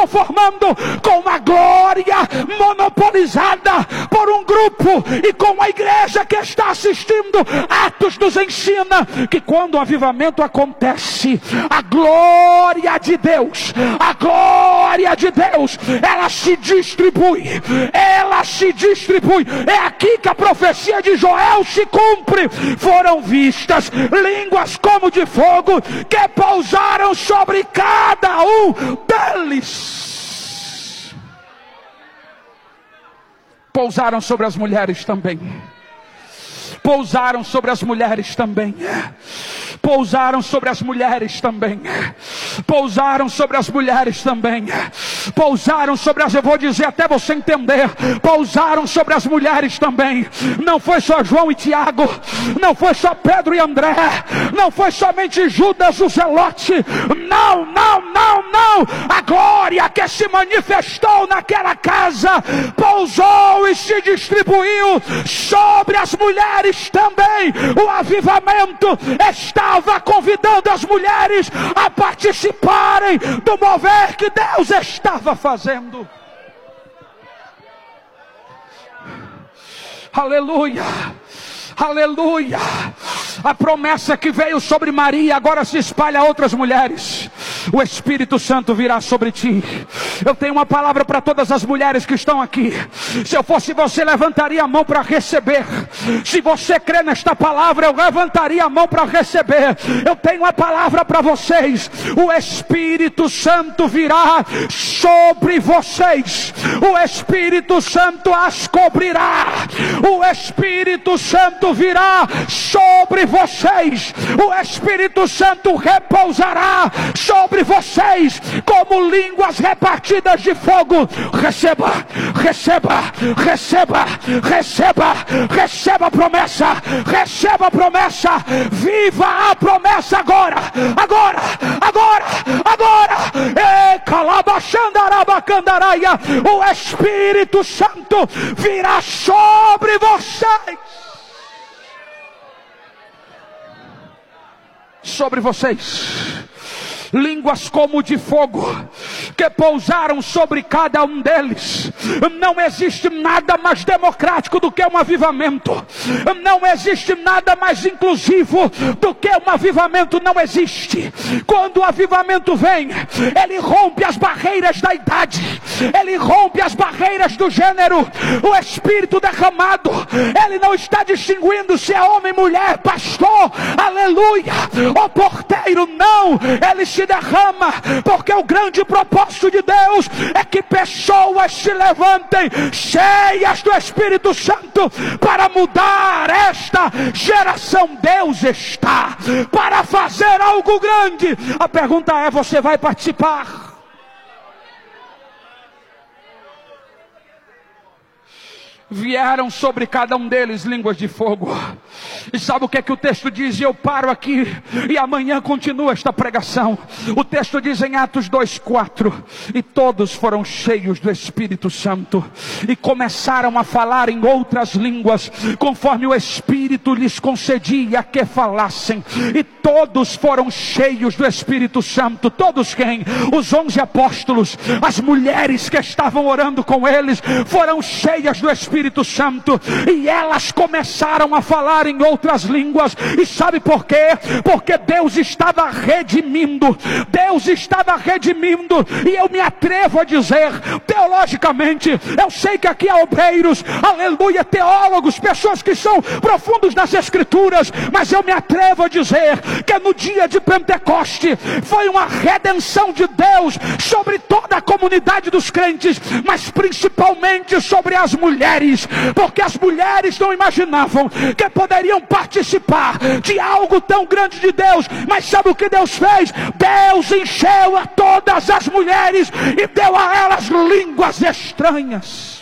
conformando com uma glória monopolizada por um grupo, e com a igreja que está assistindo. Atos nos ensina que quando o avivamento acontece, a glória de Deus, ela se distribui. É aqui que a profecia de Joel se cumpre. Foram vistas línguas como de fogo, que pousaram sobre cada um deles. Pousaram sobre as mulheres também. Pousaram sobre as mulheres também. Pousaram sobre as mulheres também. Pousaram sobre as mulheres também. Pousaram sobre as, eu vou dizer até você entender. Pousaram sobre as mulheres também. Não foi só João e Tiago. Não foi só Pedro e André. Não foi somente Judas o Zelote. Não. A glória que se manifestou naquela casa pousou e se distribuiu sobre as mulheres também. O avivamento estava convidando as mulheres a participarem do mover que Deus estava fazendo. Aleluia. Aleluia. A promessa que veio sobre Maria agora se espalha a outras mulheres. O Espírito Santo virá sobre ti. Eu tenho uma palavra para todas as mulheres que estão aqui. Se eu fosse você, levantaria a mão para receber. Se você crê nesta palavra, eu levantaria a mão para receber. Eu tenho uma palavra para vocês. O Espírito Santo virá sobre vocês. O Espírito Santo as cobrirá. O Espírito Santo virá sobre vocês. O Espírito Santo repousará sobre vocês como línguas repartidas de fogo. Receba a promessa. Receba a promessa. Viva a promessa agora. O Espírito Santo virá sobre vocês. Sobre vocês. Línguas como de fogo, que pousaram sobre cada um deles. Não existe nada mais democrático do que um avivamento. Não existe nada mais inclusivo do que um avivamento. Não existe. Quando o avivamento vem, ele rompe as barreiras da idade, ele rompe as barreiras do gênero. O Espírito derramado, ele não está distinguindo se é homem, mulher, pastor, aleluia, ou porteiro. Não, ele se derrama, porque o grande propósito de Deus é que pessoas se levantem cheias do Espírito Santo para mudar esta geração. Deus está para fazer algo grande. A pergunta é: você vai participar? Vieram sobre cada um deles línguas de fogo. E sabe o que é que o texto diz? E eu paro aqui e amanhã continua esta pregação. O texto diz em Atos 2:4: e todos foram cheios do Espírito Santo e começaram a falar em outras línguas, conforme o Espírito lhes concedia que falassem. E todos foram cheios do Espírito Santo. Todos quem? Os 11 apóstolos, as mulheres que estavam orando com eles, foram cheias do Espírito Santo, e elas começaram a falar em outras línguas. E sabe por quê? Porque Deus estava redimindo. Deus estava redimindo. E eu me atrevo a dizer, teologicamente, eu sei que aqui há obreiros, aleluia, teólogos, pessoas que são profundos nas Escrituras, mas eu me atrevo a dizer que no dia de Pentecoste foi uma redenção de Deus sobre toda a comunidade dos crentes, mas principalmente sobre as mulheres. Porque as mulheres não imaginavam que poderiam participar de algo tão grande de Deus. Mas sabe o que Deus fez? Deus encheu a todas as mulheres e deu a elas línguas estranhas.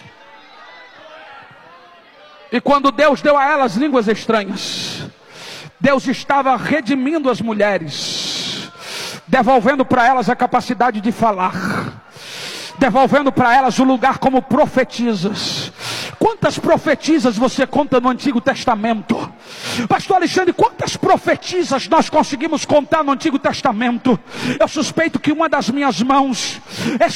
E quando Deus deu a elas línguas estranhas, Deus estava redimindo as mulheres, devolvendo para elas a capacidade de falar, devolvendo para elas o lugar como profetisas. Quantas profetisas você conta no Antigo Testamento? Pastor Alexandre, quantas profetisas nós conseguimos contar no Antigo Testamento? Eu suspeito que uma das minhas mãos